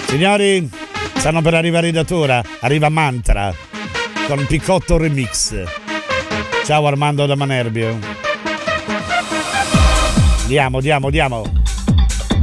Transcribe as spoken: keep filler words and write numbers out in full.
Signori, stanno per arrivare in datura. Arriva Mantra con Picotto Remix. Ciao Armando da Manerbio. Diamo, diamo, diamo.